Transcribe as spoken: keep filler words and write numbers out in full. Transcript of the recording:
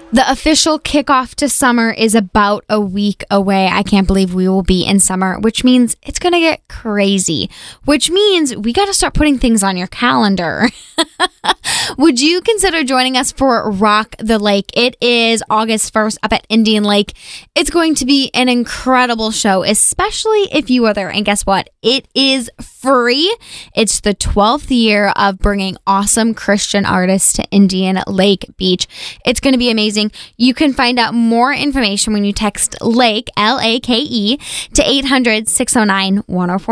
The official kickoff to summer is about a week away. I can't believe we will be in summer, which means it's going to get crazy, which means we got to start putting things on your calendar. Would you consider joining us for Rock the Lake? It is August first up at Indian Lake. It's going to be an incredible show, especially if you are there. And guess what? It is free. It's the twelfth year of bringing awesome Christian artists to Indian Lake Beach. It's going to be amazing. You can find out more information when you text LAKE, L A K E, to eight hundred, six oh nine, one oh four.